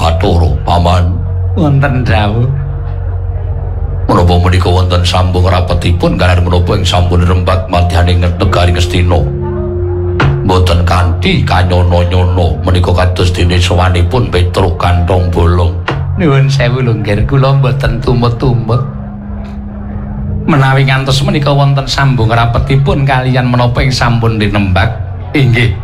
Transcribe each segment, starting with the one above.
Bathara paman wonten dawuh menapa menika wonten sambung rapetipun kaliyan menapa ing sampun rembag madyaning negari Ngastina mboten kanthi kanyono-nyono menika kados dene sowanipun Petruk Kantong Bolong. Nuwun sewu Longgir, kula mboten tumut-tumut. Menawi ngantos menika wonten sambung rapetipun kaliyan menapa ing sampun dinembag, inggih.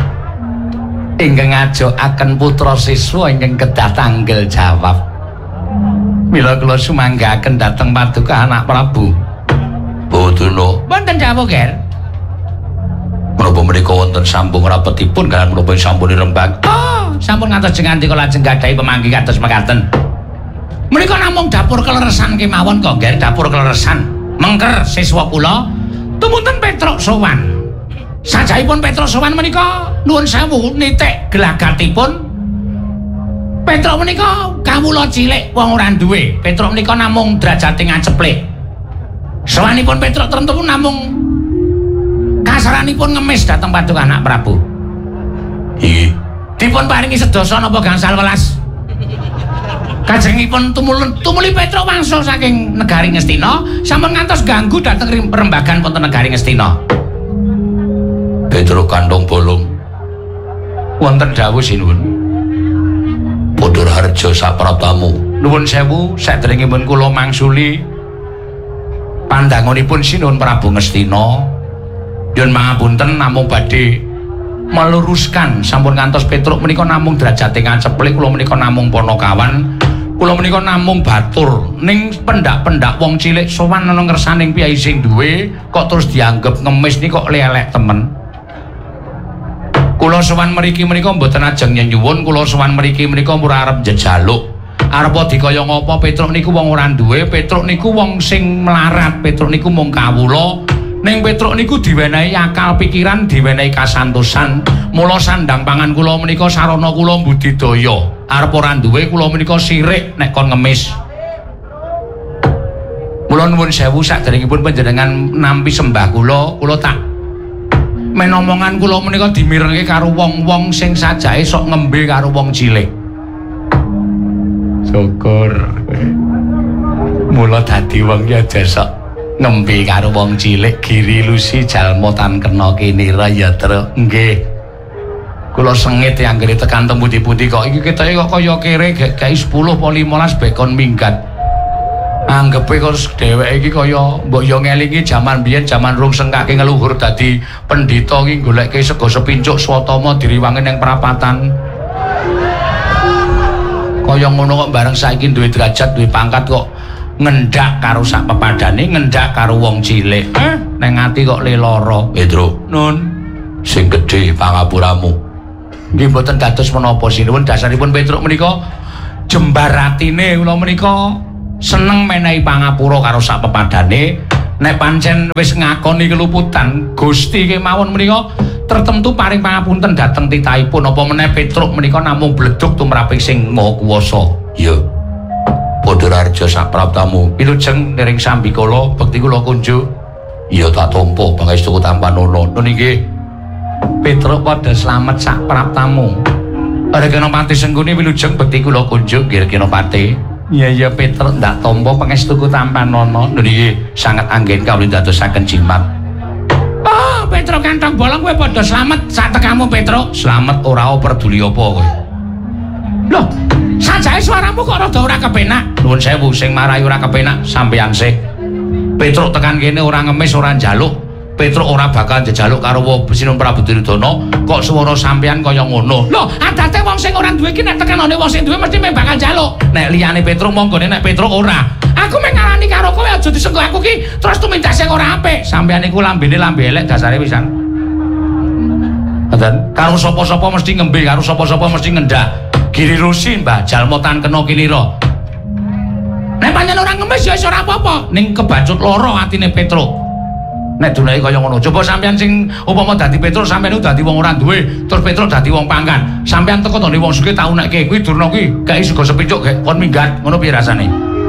Ingkang ngajokaken putra siswa ingkang kedah tanggel jawab. Mila kula sumanggaken dhateng Paduka Anak Prabu. Boduna. Wonten dawuh, Ger. Menapa menika wonten sambung rapetipun kaliyan menapa ing sampun dirembag? Oh, sampun ngantos jengantika lajeng gadhahi pamanggi kados mekaten. Menika namung dapur kleresan kemawon kok, Ger, dapur kleresan. Mengker siswa kula tumunten Petruk sowan. Sajahipun Petruk sowan menika nuwun sewu nitik gelagatipun. Petruk menika kawula cilik wong ora duwe. Petruk menika namung drajate ngaceplik. Sowanipun Petruk tentu namung kasaranipun ngemis dhateng Paduka Anak Prabu. Inggih. Dipun paringi sedasa napa gangsal welas. Kajengipun tumuli Petruk wangsul saking negari Ngastina sampun ngantos ganggu dhateng perembagan wonten negari Ngastina. Petruk Kantong Bolong Wonten dawuh sinuwun. Padharjo sapratamu. Nuwun sewu saderengipun kula mangsuli pandangunipun sinuwun Prabu Ngastina. Nyuwun pangapunten namung badhe meluruskan sampun ngantos Petruk menika namung drajate ngaceplik, kula menika namung Panakawan. Kula menika namung batur ning pendak-pendak wong cilik sowan ana ngersaning piyai sing duwe kok terus dianggep ngemis niki kok lelek temen. Kula sowan mriki menika mboten ajeng nyuwun, kula sowan mriki menika murah arep njejaluk. Arep dikaya ngapa Petruk niku wong ora duwe, Petruk niku wong sing melarat, Petruk niku mung kawula. Ning Petruk niku diwenehi akal pikiran, diwenehi kasantosan. Mula sandang pangan kula menika sarana kula budidaya. Arep ora duwe kula menika sirik nek kon ngemis. Mula nuwun sewu saderengipun panjenengan nampi sembah kula tak menomongan kula menika dimirengke karo wong-wong sing sajahe sok ngembe karo wong cilik. Syukur. Mula dadi wong ya aja sok ngembe karo wong cilik, giri lusi jalma tan kena kinira ya Tru. Nggih. Kula sengit ya anggere tekan teng pundi-pundi kok iki ketoke kok kaya kere gek 10 apa 15 bekon minggat. Anggepe kok dheweke iki kaya mbok yo ngelingi jaman biyen jaman rungseng kake ngeluhur dadi pendhita iki goleke sega sepincuk swatama diriwangi ning prapatan. Kaya ngono kok bareng saiki duwe derajat, duwe pangkat kok ngendak karo sak pepadane, ngendak karo wong cilik. Neng ati kok lelara. Petruk. Nun, Sing gedhe pangapuramu. nggih mboten dados menapa sinuwun, dasaripun Petruk menika jembar atine kula menika seneng menehi pangapura karo sak pepadane. Nek pancen wis ngakoni keluputan Gusti kemawon menika tertentu paring pangapunten dhateng titahipun, apa meneh Petruk menika namung bledug tumraping sing Maha Kuwasa. Ya. Padharjo sapratamu. Wilujeng nering sambikala bekti kula kunjuk. Ya tak tampa pangestuku tampanono. Nun inggih. Petruk padha slamet sak praptamu. Rekana Pati Sengguni wilujeng bekti kula kunjuk nggih Rekana Pati. Iya Petruk ndak tampa pangestuku tampanono. Nun inggih sanget anggen kawula dadosaken jimat. Oh, Petruk Kantong Bolong kowe padha slamet sak tekamu Petruk. Slamet ora peduli apa kowe. Loh, sajahe suaramu kok rada ora kepenak. Nuwun sewu sing marahi ora kepenak sampeyan sih. Petruk tekan kene ora ngemis ora njaluk. Petruk ora bakal njejaluk karo Sinun Prabu Duryudana, kok swara sampeyan kaya ngono. Loh, adate wong sing ora duwe iki nek tekanane wong sing duwe mesti bakal njaluk. Nek liyane Petruk monggone nek Petruk ora. Aku mek ngarani karo kowe aja disenggo aku ki terus tumindak sing ora apik. Sampeyan iku lambene lambe elek dasare pisan. Ngoten, karo sapa-sapa mesti ngembe, karo sapa-sapa mesti ngendak. Giri rusi Mbah jalma tan kena kinira. Nek pancen ora ngemis ya ora apa-apa, ning kebacut lara atine Petruk. Nek dunake kaya ngono, coba sampean sing upama dadi Petruk, sampean dadi wong ora duwe, terus Petruk dadi wong pangkan. Sampean teko tone wong sugih tau nekke kuwi Durna kuwi gawe sego sepincuk gek kon minggat, ngono piye rasane?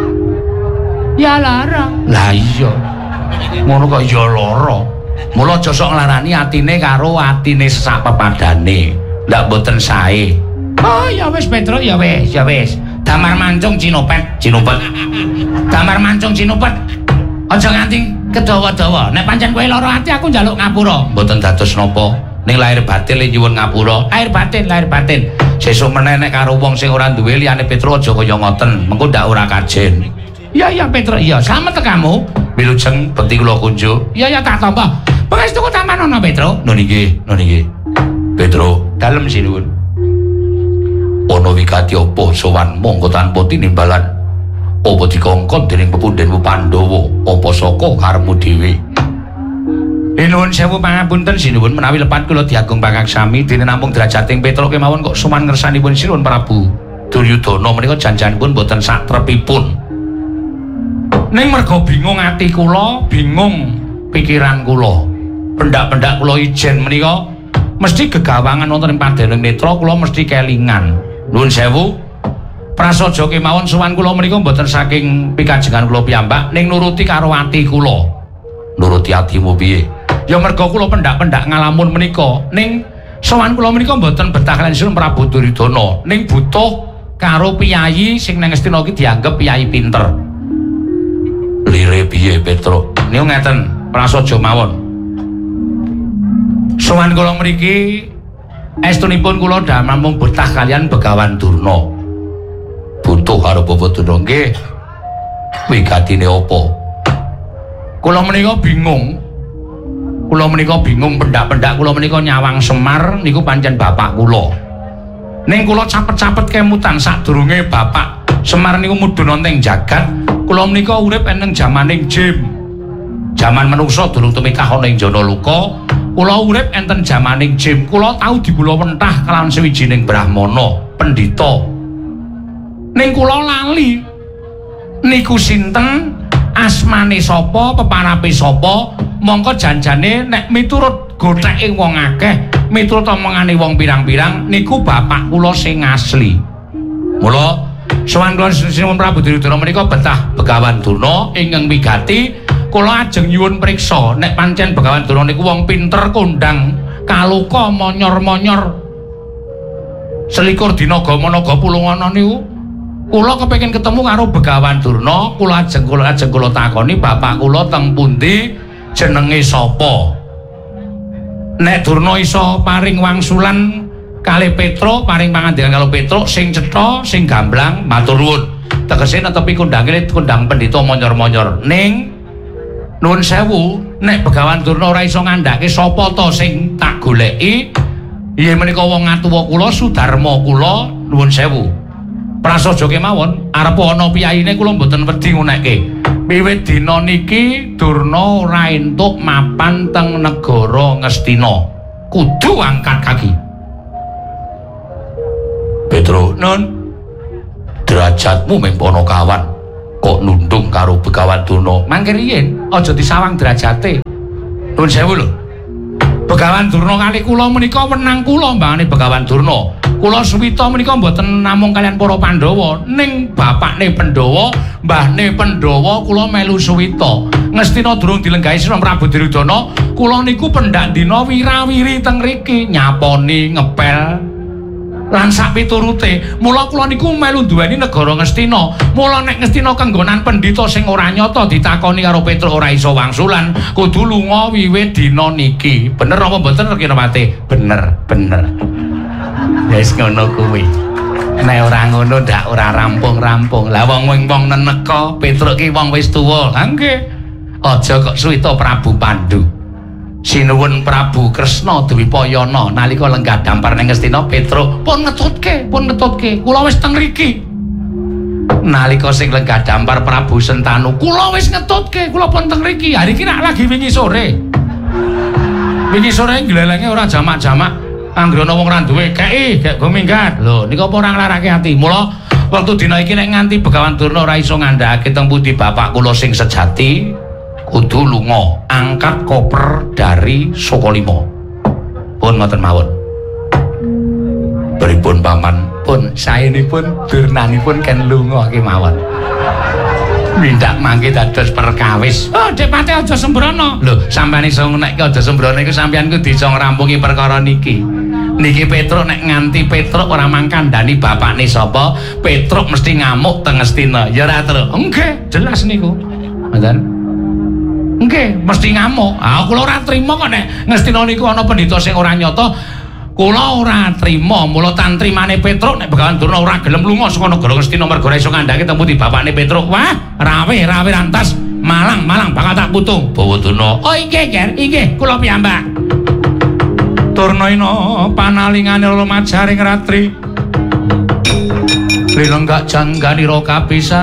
Ya lara. Lah iya. Ngono kok ya lara. Mula aja sok nglarani atine karo atine sak pepadane. Ndak mboten sae. Oh ya wis Petro, ya wis. Damar mancung cinopet. Damar mancung cinopet. Aja nganti kedawa-dawa. Nek pancen kowe lara ati aku njaluk ngapura. Mboten dados napa. Ning lahir batin le nyuwun ngapura. Lahir batin. Sesuk meneh nek karo wong sing ora duwe liyane Petro aja kaya ngoten. Mengko ndak ora kajen. Iya Petro, iya. Slamet tekamu. Wilujeng bekti kula kunjuk. Iya tak tampa. Pangestuku tampan ana Petro. Nun nggih. Petro, dalem sinuwun. Ana wigati apa sowan monggo tanpa tinimbalan? Apa dikongkon dening pepundhenmu Pandhawa apa saka karepmu dhewe? Nuwun sewu pangapunten sinuwun menawi lepat kula diagung pangaksami dene namung derajating Petro kemawon kok suman ngersanipun sinuwun Prabu Duryudana menika janjanipun boten sak trepipun. Ning merga bingung ati kula, bingung pikiran kula. Pendak-pendak kula ijen menika mesti gegawangan wonten ing padening netra kula mesti kelingan. Nuwun sewu. Prasaja kemawon sowan kula menika mboten saking pikajengan kula piyambak ning nuruti karo ati kula. Nuruti atimu piye? Ya merga kula pendak-pendak ngalamun menika ning sowan kula menika mboten betah kaliyan Sri Prabu Duryudana ning butuh karo piyayi sing nang Astina iki dianggep piyayi pinter. Lire piye Petro? Niku ngeten, prasaja mawon. Sowan kula mriki estunipun kula namung betah kaliyan Begawan Durna. Butuh karo Bapak Durna nggih. Wigatine apa? Kula menika bingung. Pendak-pendak kula menika nyawang Semar niku pancen bapak kula. Ning kula capet-capet kemutan sadurunge bapak Semar niku mudhun wonten jagat. Kula menika urip ing jamaning jim. Jaman manungsa durung tumekah ana ing jana luka. Kula urip enten jamaning jim. Kula tau dibula wentah kalawan sawijining brahmana, pendhita. Ning kula lali. Niku sinten? Asmane sapa? Peparape sapa? Mongko janjane nek miturut gotheke wong akeh, miturut omongane wong pirang-pirang niku bapak kula sing asli. Mula sowan kula Sinuwun Prabu Duryudana menika betah Begawan Durna ingkang wigati kula ajeng nyuwun priksa nek pancen Begawan Durna niku wong pinter kondang kaluka monyor-monyor selikur dina gama-naga pulungana niku kula kepengin ketemu karo Begawan Durna. Kula ajeng takoni bapak kula teng pundi, jenenge sapa. Nek Durna iso paring wangsulan kalih Petro, paring pangandikan karo Petro sing cetha, sing gamblang, matur nuwun. Tegese netepi kondhange kondhang pendhita monyor-monyor. Ning nuwun sewu, nek Begawan Durna ora iso ngandhake sapa to sing tak goleki, inggih menika wong atuwa kula, Sudarma kula, nuwun sewu. Prasaja kemawon, arep ana piyayine kula mboten wedi ngunekke. Wiwit dina niki Durna ora entuk mapan teng negara Ngastina. Kudu angkat kaki. Petro, nun derajatmu mempono kawan kok nundung karo Begawan Durna. Mangke riyen aja disawang derajate. Nuwun sewu lho. Begawan Durna kali kula menika wenang kula mbangane Begawan Durna. Kula suwita menika mboten namung kalian para Pandhawa, ning bapakne Pandhawa, mbahne Pandhawa kula melu suwita. Ngastina durung dilenggahi Sri Prabu Duryudana, kula niku pendak dina wirawiri teng mriki, nyaponi, ngepel lan sak piturute. Mula kula niku melu duweni negara Ngastina. Mula nek Ngastina kenggonan pendhita sing ora nyata ditakoni karo Petro ora iso wangsulan, kudu lunga wiwit dina niki. Bener apa mboten Kinopati? Bener. Wis ngono kuwi. Nek ora ngono ndak ora rampung-rampung. Lah wong neneka Petro ki wong wis tuwa. Ha nggih. Aja kok suwita Prabu Pandhu. Sinuwun Prabu Kresna Dwipayana nalika lenggah dampar ning Ngastina Petro pun ngetutke. Kula wis teng mriki. Nalika sing lenggah dampar Prabu Sentanu kula wis ngetutke. Kula pun teng mriki. Hari iki lagi wingi sore. Wingi sore glelenge ora jamak-jamak. Anggrana wong ora duwe gek go minggat. Lho, nika apa ora nglarake ati. Mula wektu dina iki nek nganti Begawan Durna ora iso ngandhakake teng pundi bapak kula sing sejati, kudu lunga, angkat koper dari Sokolimo. Pun ngoten mawon. Pripun paman? Pun saenipun Durnanipun ken lunga kemawon. Mindak mangke dados perkawis. Oh, Dek Pati aja sembrono. Lho, sampeyan iso nek aja sembrono iku sampeyan kudu iso ngrampungi perkara niki. Niki Petruk nek nganti Petruk ora mangkandani bapakne sapa, Petruk mesti ngamuk teng Ngastina. Ya ora Tru? Nggih, jelas niku. Ngoten. Nggih, mesti ngamuk. Ah kula ora trima kok nek Ngastina niku ana pendhita sing ora nyata. Kula ora trima, mula tantrimane Petruk nek Begawan Durna ora gelem lunga saka negara Ngastina mergo ora iso ngandhake temu di bapakne Petruk. Wah, rawe rantas. Malang bakal tak putung. Bawadana. Oh inggih, Ger. Inggih, kula piyambak. Durna panalingane lumajaring ratri. Linenggak jangganira kapisah